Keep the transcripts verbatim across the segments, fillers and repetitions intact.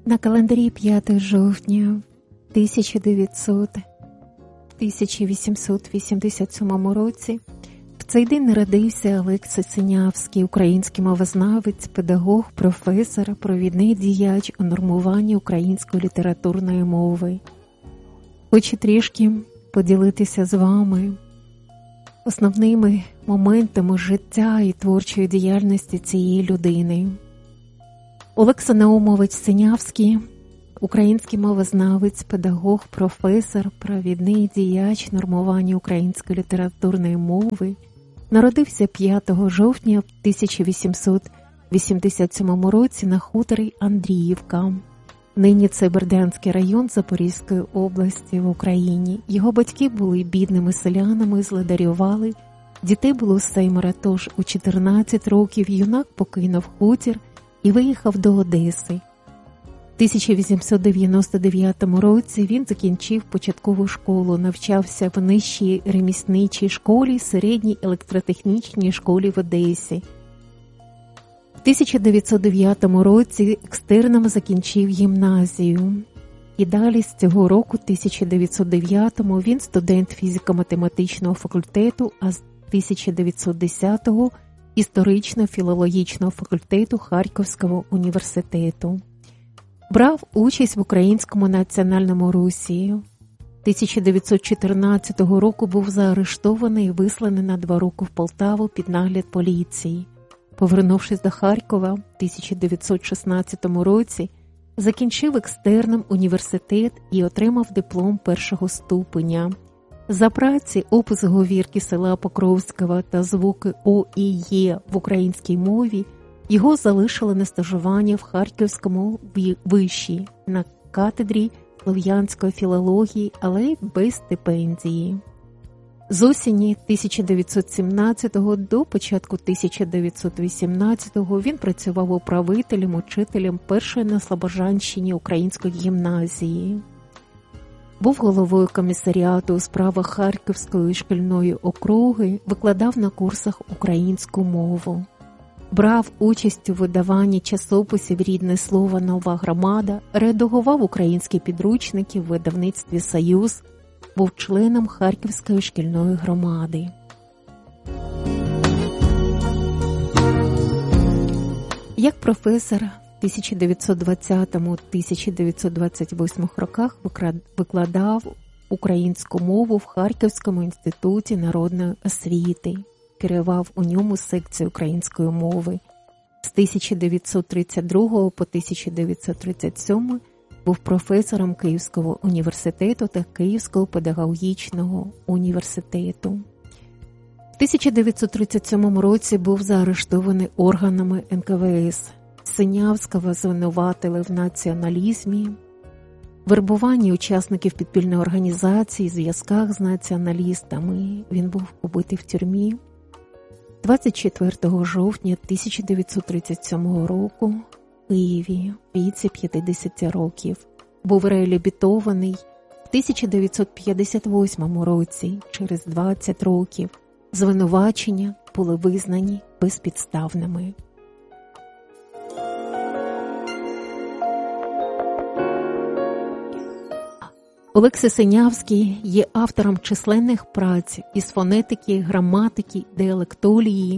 На календарі п'ятого жовтня тисяча вісімсот вісімдесят сьомому році в цей день народився Олекса Синявський, український мовознавець, педагог, професор, провідний діяч у нормуванні української літературної мови. Хочу трішки поділитися з вами основними моментами життя і творчої діяльності цієї людини. Олекса Наумович Синявський – український мовознавець, педагог, професор, провідний діяч нормування української літературної мови. Народився п'ятого жовтня тисяча вісімсот вісімдесят сьомому році на хуторі Андріївка. Нині це Бердянський район Запорізької області в Україні. Його батьки були бідними селянами, зледарювали. Дітей було семеро, тож у чотирнадцять років юнак покинув хутір і виїхав до Одеси. В тисяча вісімсот дев'яносто дев'ятому році він закінчив початкову школу, навчався в нижчій ремісничій школі, середній електротехнічній школі в Одесі. В тисяча дев'ятсот дев'ятому році екстерном закінчив гімназію. І далі з цього року, тисяча дев'ятсот дев'ятого, він студент фізико-математичного факультету, а з тисяча дев'ятсот десятого – історично-філологічного факультету Харківського університету. Брав участь в Українському національному русі. тисяча дев'ятсот чотирнадцятого року був заарештований і висланий на два роки в Полтаву під нагляд поліції. Повернувшись до Харкова в тисяча дев'ятсот шістнадцятому році, закінчив екстерном університет і отримав диплом першого ступеня. За праці «Опис говірки села Покровського» та «Звуки О і Є в українській мові» його залишили на стажування в Харківському виші на кафедрі слов'янської філології, але без стипендії. З осені тисяча дев'ятсот сімнадцятого до початку тисяча дев'ятсот вісімнадцятого він працював управителем, учителем першої на Слобожанщині української гімназії. Був головою комісаріату у справах Харківської шкільної округи, викладав на курсах українську мову. Брав участь у видаванні часописів «Рідне слово», «Нова громада», редагував українські підручники в видавництві «Союз», був членом Харківської шкільної громади. Як професор в тисяча дев'ятсот двадцятому - тисяча дев'ятсот двадцять восьмому роках викладав українську мову в Харківському інституті народної освіти. Керував у ньому секцією української мови. З тисяча дев'ятсот тридцять другого по тисяча дев'ятсот тридцять сьомий був професором Київського університету та Київського педагогічного університету. В тисяча дев'ятсот тридцять сьомому році був заарештований органами ен ка ве ес. Синявського звинуватили в націоналізмі, вербуванні учасників підпільної організації, зв'язках з націоналістами. Він був убитий в тюрмі. двадцять четвертого жовтня тисяча дев'ятсот тридцять сьомого року в Києві в віці п'ятдесят років. Був реабілітований в тисяча дев'ятсот п'ятдесят восьмому році, через двадцять років. Звинувачення були визнані безпідставними. Олекса Синявський є автором численних праць із фонетики, граматики, діалектології,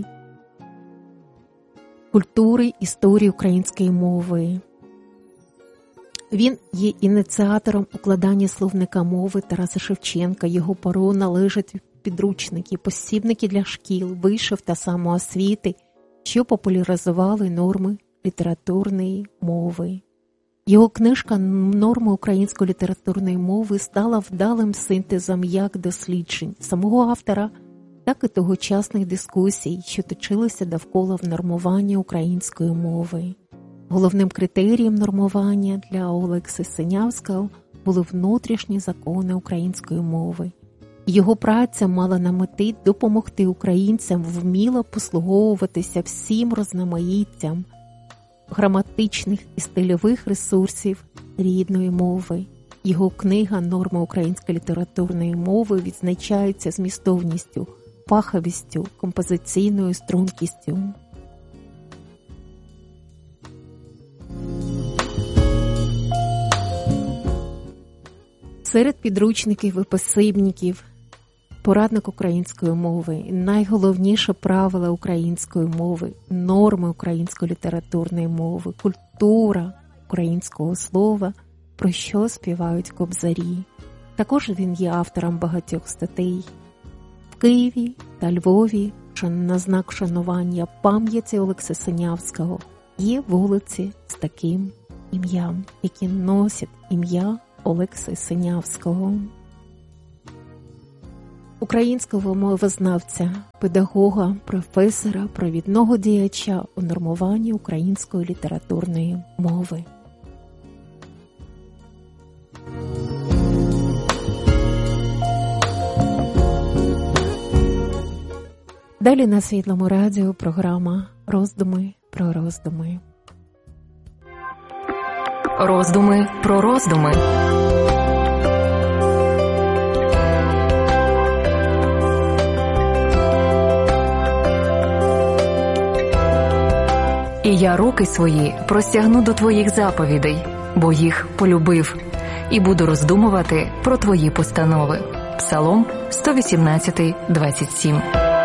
культури, історії української мови. Він є ініціатором укладання словника мови Тараса Шевченка. Його перу належать підручники, посібники для шкіл, вишів та самоосвіти, що популяризували норми літературної мови. Його книжка «Норми української літературної мови» стала вдалим синтезом як досліджень самого автора, так і тогочасних дискусій, що точилися довкола внормування української мови. Головним критерієм нормування для Олекси Синявського були внутрішні закони української мови. Його праця мала на меті допомогти українцям вміло послуговуватися всім розноманіттям граматичних і стильових ресурсів рідної мови. Його книга «Норми української літературної мови» відзначається змістовністю, фаховістю, композиційною стрункістю. Серед підручників і посібників порадник української мови, найголовніше правила української мови, норми української літературної мови, культура українського слова, про що співають кобзарі. Також він є автором багатьох статей. В Києві та Львові на знак шанування пам'яті Олекси Синявського є вулиці з таким ім'ям, які носять ім'я Олекси Синявського. Українського мовознавця, педагога, професора, провідного діяча у нормуванні української літературної мови. Далі на Світлому радіо програма «Роздуми про роздуми». Роздуми про роздуми. І я руки свої простягну до твоїх заповідей, бо їх полюбив, і буду роздумувати про твої постанови. Псалом сто вісімнадцять, двадцять сім.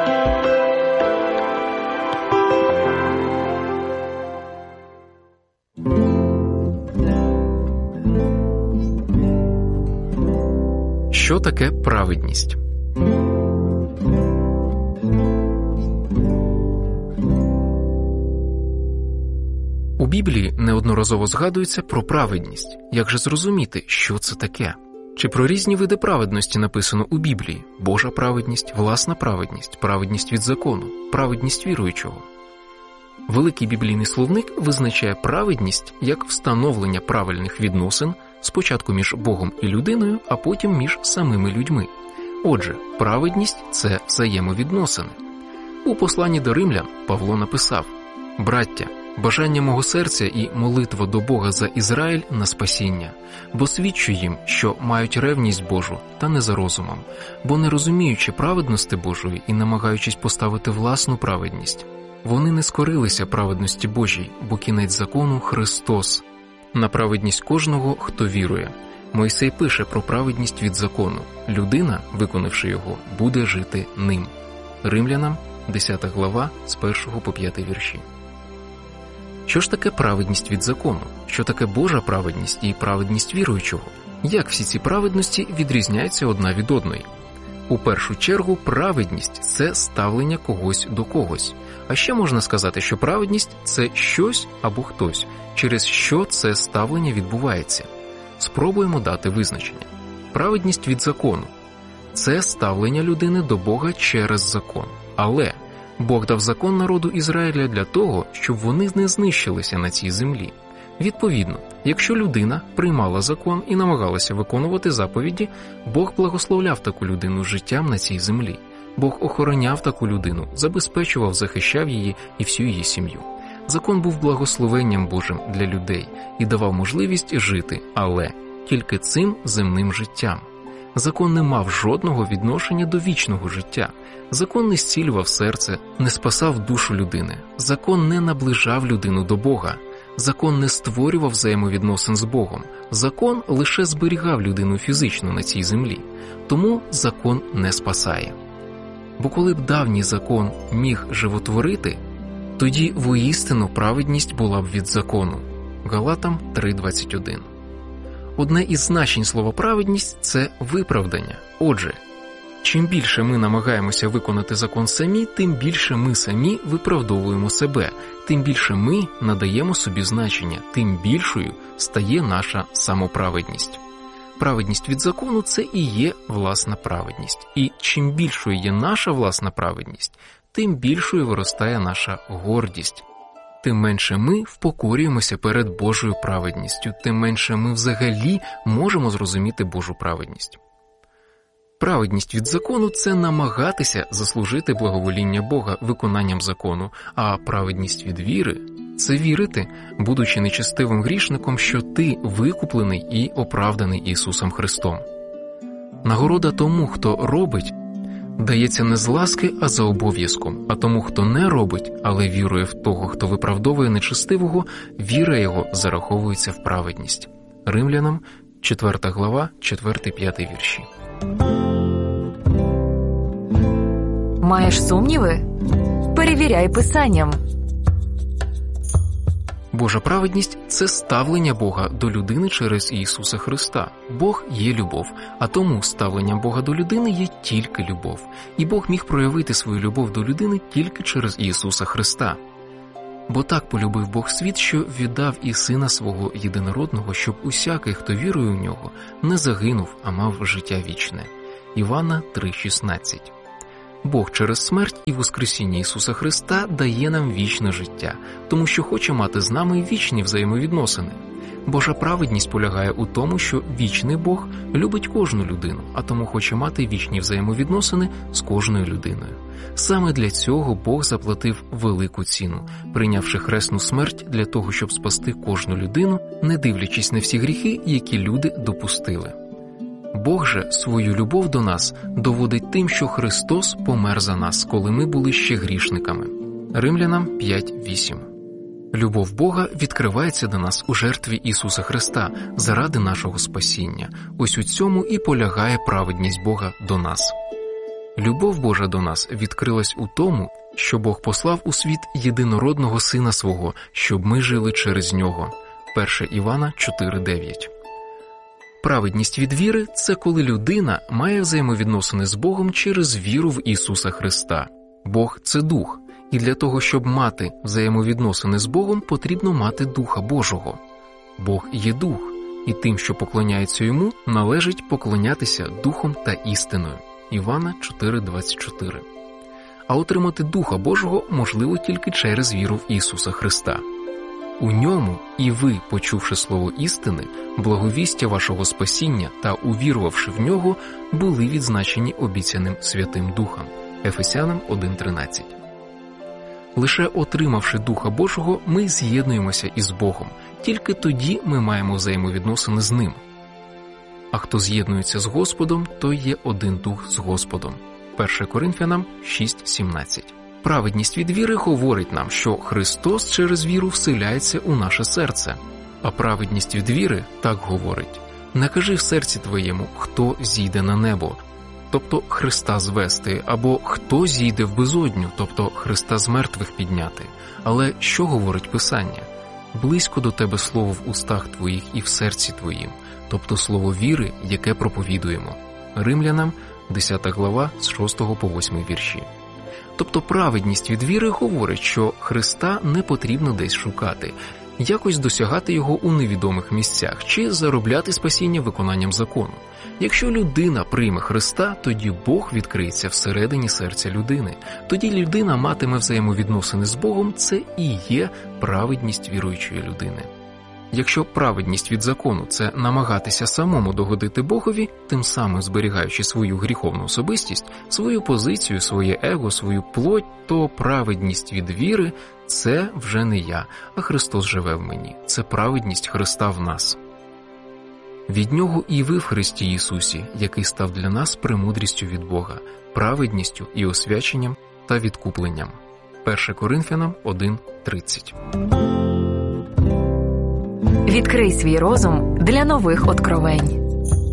Що таке праведність? У Біблії неодноразово згадується про праведність. Як же зрозуміти, що це таке? Чи про різні види праведності написано у Біблії? Божа праведність, власна праведність, праведність від закону, праведність віруючого. Великий біблійний словник визначає праведність як встановлення правильних відносин спочатку між Богом і людиною, а потім між самими людьми. Отже, праведність – це взаємовідносини. У посланні до римлян Павло написав: «Браття, бажання мого серця і молитва до Бога за Ізраїль на спасіння, бо свідчу їм, що мають ревність Божу, та не за розумом, бо не розуміючи праведності Божої і намагаючись поставити власну праведність, вони не скорилися праведності Божій, бо кінець закону – Христос, на праведність кожного, хто вірує». Мойсей пише про праведність від закону. Людина, виконавши його, буде жити ним. Римлянам, десята глава, з першого по п'ятий вірші. Що ж таке праведність від закону? Що таке Божа праведність і праведність віруючого? Як всі ці праведності відрізняються одна від одної? У першу чергу, праведність – це ставлення когось до когось. А ще можна сказати, що праведність – це щось або хтось, через що це ставлення відбувається. Спробуємо дати визначення. Праведність від закону – це ставлення людини до Бога через закон. Але Бог дав закон народу Ізраїля для того, щоб вони не знищилися на цій землі. Відповідно, якщо людина приймала закон і намагалася виконувати заповіді, Бог благословляв таку людину життям на цій землі. Бог охороняв таку людину, забезпечував, захищав її і всю її сім'ю. Закон був благословенням Божим для людей і давав можливість жити, але тільки цим земним життям. Закон не мав жодного відношення до вічного життя. Закон не зцілював серце, не спасав душу людини. Закон не наближав людину до Бога. Закон не створював взаємовідносин з Богом. Закон лише зберігав людину фізично на цій землі. Тому закон не спасає. Бо коли б давній закон міг животворити, тоді воістину праведність була б від закону. Галатам три двадцять один. Одне із значень слова «праведність» – це виправдання. Отже, чим більше ми намагаємося виконати закон самі, тим більше ми самі виправдовуємо себе, тим більше ми надаємо собі значення, тим більшою стає наша самоправедність. Праведність від закону – це і є власна праведність. І чим більшою є наша власна праведність, тим більшою виростає наша гордість. Тим менше ми впокорюємося перед Божою праведністю, тим менше ми взагалі можемо зрозуміти Божу праведність. Праведність від закону – це намагатися заслужити благовоління Бога виконанням закону, а праведність від віри – це вірити, будучи нечестивим грішником, що ти викуплений і оправданий Ісусом Христом. Нагорода тому, хто робить, дається не з ласки, а за обов'язком, а тому, хто не робить, але вірує в того, хто виправдовує нечестивого, віра його зараховується в праведність. Римлянам, четверта глава, четвертий-п'ятий вірші. Маєш сумніви? Перевіряй Писанням. Божа праведність – це ставлення Бога до людини через Ісуса Христа. Бог є любов, а тому ставленням Бога до людини є тільки любов. І Бог міг проявити свою любов до людини тільки через Ісуса Христа. Бо так полюбив Бог світ, що віддав і Сина Свого Єдинородного, щоб усякий, хто вірує у Нього, не загинув, а мав життя вічне. Івана три шістнадцять. Бог через смерть і воскресіння Ісуса Христа дає нам вічне життя, тому що хоче мати з нами вічні взаємовідносини. Божа праведність полягає у тому, що вічний Бог любить кожну людину, а тому хоче мати вічні взаємовідносини з кожною людиною. Саме для цього Бог заплатив велику ціну, прийнявши хресну смерть для того, щоб спасти кожну людину, не дивлячись на всі гріхи, які люди допустили. Бог же свою любов до нас доводить тим, що Христос помер за нас, коли ми були ще грішниками. Римлянам п'ять вісім. Любов Бога відкривається до нас у жертві Ісуса Христа заради нашого спасіння. Ось у цьому і полягає праведність Бога до нас. Любов Божа до нас відкрилась у тому, що Бог послав у світ єдинородного Сина Свого, щоб ми жили через Нього. перше Івана чотири дев'ять. Праведність від віри – це коли людина має взаємовідносини з Богом через віру в Ісуса Христа. Бог – це Дух, і для того, щоб мати взаємовідносини з Богом, потрібно мати Духа Божого. Бог є Дух, і тим, що поклоняється Йому, належить поклонятися Духом та істиною. Івана чотири двадцять чотири. А отримати Духа Божого можливо тільки через віру в Ісуса Христа. У ньому і ви, почувши слово істини, благовістя вашого спасіння та увірувавши в нього, були відзначені обіцяним Святим Духом. Ефесянам один тринадцять. Лише отримавши Духа Божого, ми з'єднуємося із Богом. Тільки тоді ми маємо взаємовідносини з Ним. А хто з'єднується з Господом, той є один Дух з Господом. перше Коринфянам шість сімнадцять. Праведність від віри говорить нам, що Христос через віру вселяється у наше серце. А праведність від віри так говорить: «Не кажи в серці твоєму, хто зійде на небо», тобто Христа звести, або «хто зійде в безодню», тобто Христа з мертвих підняти. Але що говорить Писання? «Близько до тебе слово в устах твоїх і в серці твоїм», тобто слово віри, яке проповідуємо. Римлянам десята глава з шостого по восьмий вірші. Тобто праведність від віри говорить, що Христа не потрібно десь шукати, якось досягати Його у невідомих місцях чи заробляти спасіння виконанням закону. Якщо людина прийме Христа, тоді Бог відкриється всередині серця людини. Тоді людина матиме взаємовідносини з Богом, це і є праведність віруючої людини. Якщо праведність від закону – це намагатися самому догодити Богові, тим самим зберігаючи свою гріховну особистість, свою позицію, своє его, свою плоть, то праведність від віри – це вже не я, а Христос живе в мені. Це праведність Христа в нас. Від Нього і ви в Христі Ісусі, який став для нас премудрістю від Бога, праведністю і освяченням та відкупленням. перше Коринфянам один тридцять. Відкрий свій розум для нових откровень.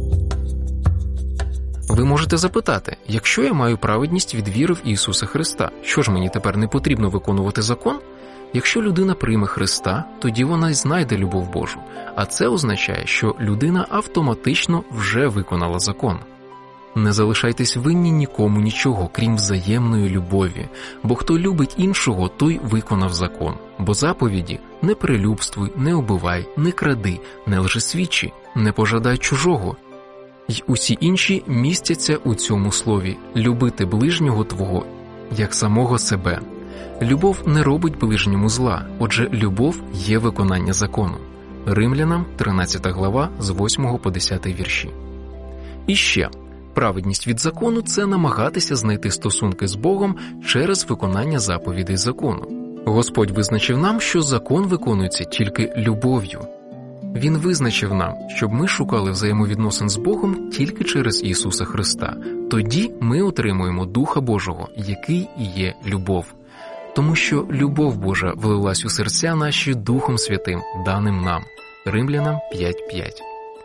Ви можете запитати, якщо я маю праведність від віри в Ісуса Христа, що ж мені тепер не потрібно виконувати закон? Якщо людина прийме Христа, тоді вона й знайде любов Божу, а це означає, що людина автоматично вже виконала закон. Не залишайтесь винні нікому нічого, крім взаємної любові, бо хто любить іншого, той виконав закон. Бо заповіді – не перелюбствуй, не убивай, не кради, не лжесвідчи, не пожадай чужого. Й усі інші містяться у цьому слові – любити ближнього твого, як самого себе. Любов не робить ближньому зла, отже, любов є виконання закону. Римлянам тринадцята глава з восьмого по десятий вірші. І ще – праведність від закону – це намагатися знайти стосунки з Богом через виконання заповідей закону. Господь визначив нам, що закон виконується тільки любов'ю. Він визначив нам, щоб ми шукали взаємовідносин з Богом тільки через Ісуса Христа. Тоді ми отримуємо Духа Божого, який і є любов. Тому що любов Божа влилась у серця наші Духом Святим, даним нам. Римлянам п'ять п'ять.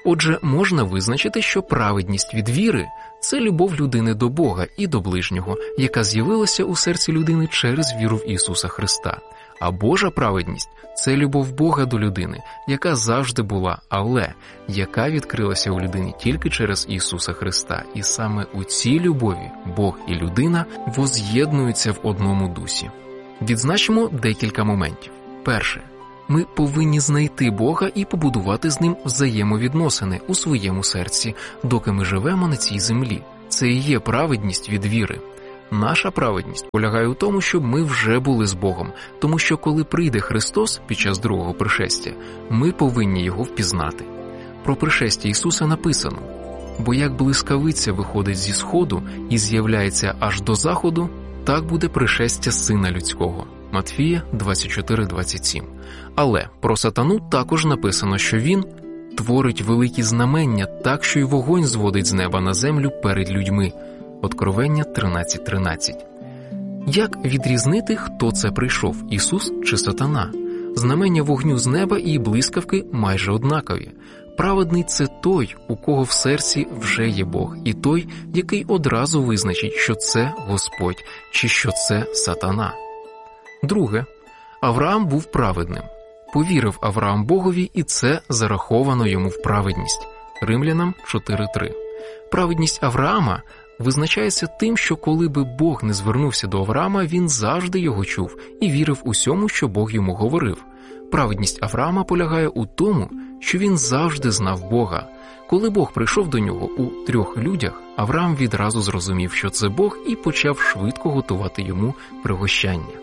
Отже, можна визначити, що праведність від віри – це любов людини до Бога і до ближнього, яка з'явилася у серці людини через віру в Ісуса Христа. А Божа праведність – це любов Бога до людини, яка завжди була, але яка відкрилася у людині тільки через Ісуса Христа. І саме у цій любові Бог і людина воз'єднуються в одному дусі. Відзначимо декілька моментів. Перше. Ми повинні знайти Бога і побудувати з Ним взаємовідносини у своєму серці, доки ми живемо на цій землі. Це і є праведність від віри. Наша праведність полягає у тому, щоб ми вже були з Богом, тому що коли прийде Христос під час другого пришестя, ми повинні Його впізнати. Про пришестя Ісуса написано: «Бо як блискавиця виходить зі сходу і з'являється аж до заходу, так буде пришестя Сина Людського». Матфія двадцять чотири двадцять сім. Але про сатану також написано, що він творить великі знамення так, що й вогонь зводить з неба на землю перед людьми. Откровення тринадцять тринадцять. Як відрізнити, хто це прийшов, Ісус чи сатана? Знамення вогню з неба і блискавки майже однакові. Праведний – це той, у кого в серці вже є Бог, і той, який одразу визначить, що це Господь, чи що це сатана. Друге. Авраам був праведним. Повірив Авраам Богові, і це зараховано йому в праведність. Римлянам чотири три. Праведність Авраама визначається тим, що коли би Бог не звернувся до Авраама, він завжди його чув і вірив усьому, що Бог йому говорив. Праведність Авраама полягає у тому, що він завжди знав Бога. Коли Бог прийшов до нього у трьох людях, Авраам відразу зрозумів, що це Бог, і почав швидко готувати йому пригощання.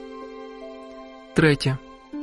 Третє.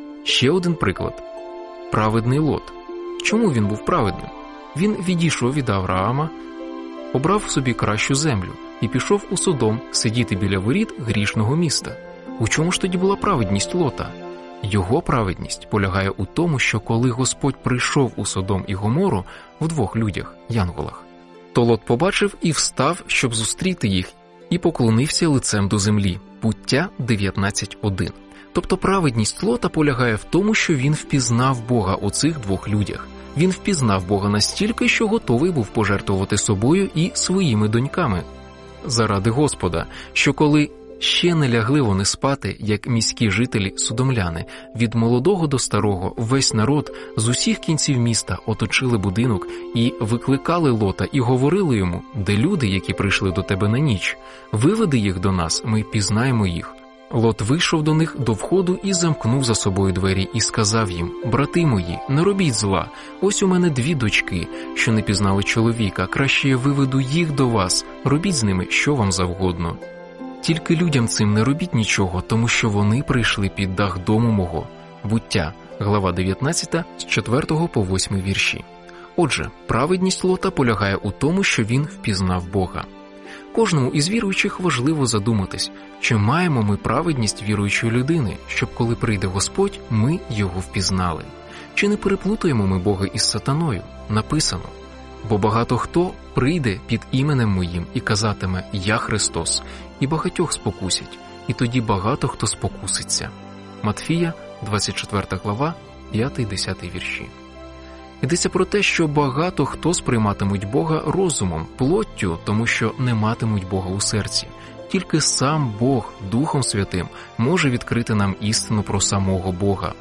Ще один приклад. Праведний Лот. Чому він був праведним? Він відійшов від Авраама, обрав собі кращу землю і пішов у Содом сидіти біля воріт грішного міста. У чому ж тоді була праведність Лота? Його праведність полягає у тому, що коли Господь прийшов у Содом і Гомору в двох людях, янголах, то Лот побачив і встав, щоб зустріти їх, і поклонився лицем до землі. Буття дев'ятнадцять один. Тобто праведність Лота полягає в тому, що він впізнав Бога у цих двох людях. Він впізнав Бога настільки, що готовий був пожертвувати собою і своїми доньками заради Господа, що коли ще не лягли вони спати, як міські жителі содомляни, від молодого до старого весь народ з усіх кінців міста оточили будинок і викликали Лота і говорили йому: «Де люди, які прийшли до тебе на ніч? Виведи їх до нас, ми пізнаємо їх». Лот вийшов до них до входу і замкнув за собою двері і сказав їм: «Брати мої, не робіть зла, ось у мене дві дочки, що не пізнали чоловіка, краще я виведу їх до вас, робіть з ними що вам завгодно. Тільки людям цим не робіть нічого, тому що вони прийшли під дах дому мого». Буття, глава дев'ятнадцята, з четвертого по восьмий вірші. Отже, праведність Лота полягає у тому, що він впізнав Бога. Кожному із віруючих важливо задуматись, чи маємо ми праведність віруючої людини, щоб коли прийде Господь, ми його впізнали. Чи не переплутаємо ми Бога із сатаною? Написано: «Бо багато хто прийде під іменем моїм і казатиме: Я Христос, і багатьох спокусять, і тоді багато хто спокуситься». Матфія, двадцять четверта глава, п'ятий-десятий вірші. Йдеться про те, що багато хто сприйматимуть Бога розумом, плоттю, тому що не матимуть Бога у серці. Тільки сам Бог Духом Святим може відкрити нам істину про самого Бога.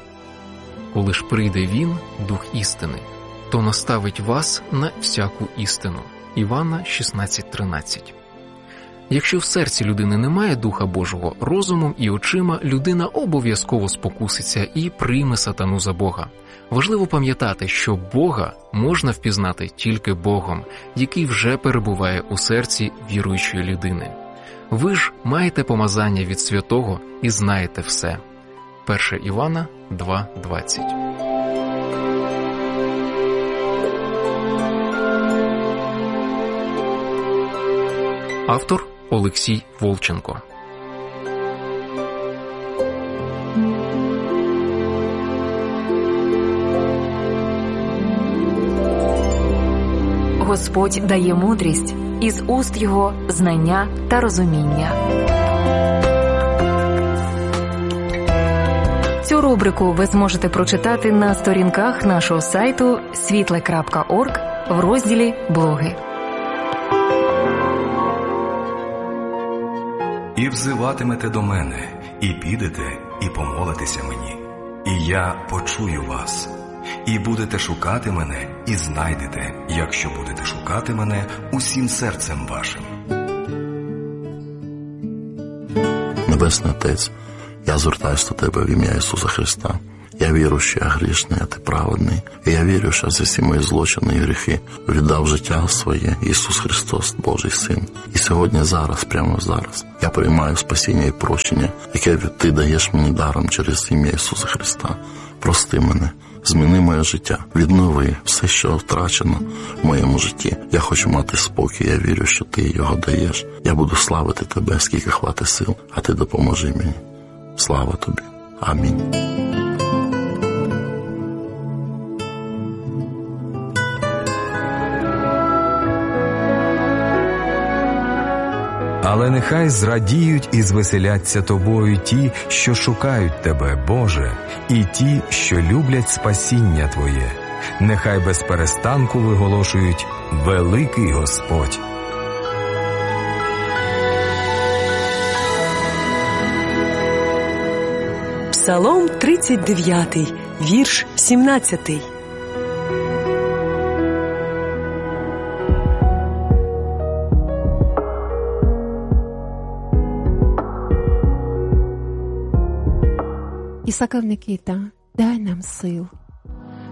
Коли ж прийде Він, Дух істини, то наставить вас на всяку істину. Івана шістнадцять тринадцять. Якщо в серці людини немає Духа Божого, розумом і очима людина обов'язково спокуситься і прийме сатану за Бога. Важливо пам'ятати, що Бога можна впізнати тільки Богом, який вже перебуває у серці віруючої людини. Ви ж маєте помазання від Святого і знаєте все. перше Івана два двадцять. Автор Олексій Волченко. Господь дає мудрість, із уст Його знання та розуміння. Цю рубрику ви зможете прочитати на сторінках нашого сайту світле крапка орг в розділі «Блоги». «І взиватимете до мене, і підете, і помолитеся мені, і я почую вас. І будете шукати мене, і знайдете, якщо будете шукати мене усім серцем вашим». Небесний Отець, я звертаюся до Тебе в ім'я Ісуса Христа. Я вірю, що я грішний, а Ти праведний. І я вірю, що за всі мої злочини і гріхи віддав життя своє Ісус Христос, Божий Син. І сьогодні, зараз, прямо зараз, я приймаю спасіння і прощення, яке Ти даєш мені даром через ім'я Ісуса Христа. Прости мене, зміни моє життя, віднови все, що втрачено в моєму житті. Я хочу мати спокій, я вірю, що Ти його даєш. Я буду славити Тебе, скільки хватить сил, а Ти допоможи мені. Слава Тобі. Амінь. Але нехай зрадіють і звеселяться тобою ті, що шукають тебе, Боже, і ті, що люблять спасіння Твоє. Нехай без перестанку виголошують «Великий Господь». Псалом тридцять дев'ятий, вірш сімнадцятий. Ісаков Никита, дай нам сил